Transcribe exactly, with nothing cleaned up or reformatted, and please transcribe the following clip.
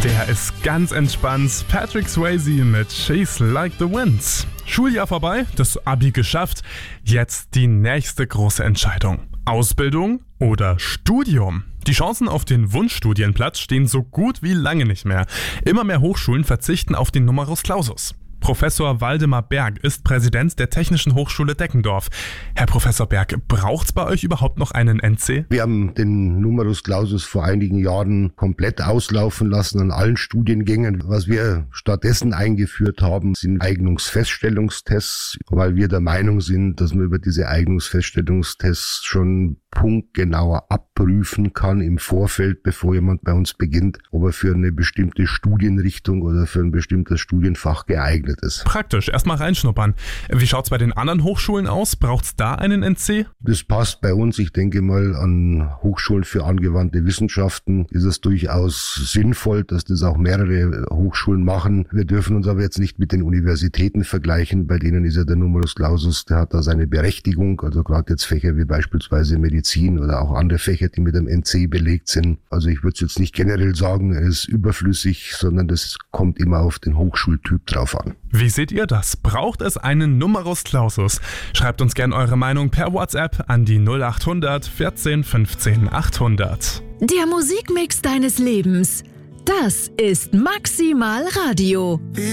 Der ist ganz entspannt. Patrick Swayze mit She's Like the Wind. Schuljahr vorbei, das Abi geschafft. Jetzt die nächste große Entscheidung. Ausbildung oder Studium? Die Chancen auf den Wunschstudienplatz stehen so gut wie lange nicht mehr. Immer mehr Hochschulen verzichten auf den Numerus Clausus. Professor Waldemar Berg ist Präsident der Technischen Hochschule Deckendorf. Herr Professor Berg, braucht's bei euch überhaupt noch einen N C? Wir haben den Numerus Clausus vor einigen Jahren komplett auslaufen lassen an allen Studiengängen. Was wir stattdessen eingeführt haben, sind Eignungsfeststellungstests, weil wir der Meinung sind, dass man über diese Eignungsfeststellungstests schon punktgenauer abprüfen kann im Vorfeld, bevor jemand bei uns beginnt, ob er für eine bestimmte Studienrichtung oder für ein bestimmtes Studienfach geeignet ist. Praktisch, erstmal reinschnuppern. Wie schaut's bei den anderen Hochschulen aus? Braucht's da einen N C? Das passt bei uns. Ich denke mal, an Hochschulen für angewandte Wissenschaften ist es durchaus sinnvoll, dass das auch mehrere Hochschulen machen. Wir dürfen uns aber jetzt nicht mit den Universitäten vergleichen. Bei denen ist ja der Numerus Clausus, der hat da seine Berechtigung. Also gerade jetzt Fächer wie beispielsweise Medizin oder auch andere Fächer, die mit einem N C belegt sind. Also ich würde jetzt nicht generell sagen, er ist überflüssig, sondern das kommt immer auf den Hochschultyp drauf an. Wie seht ihr das? Braucht es einen Numerus Clausus? Schreibt uns gerne eure Meinung per WhatsApp an die null acht hundert vierzehn fünfzehn achthundert. Der Musikmix deines Lebens. Das ist Maximal Radio.